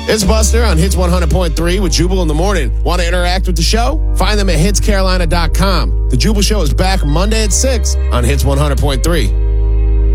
It's Buster on Hits 100.3 with Jubal in the morning. Want to interact with the show? Find them at hitscarolina.com. The Jubal Show is back Monday at 6 on Hits 100.3.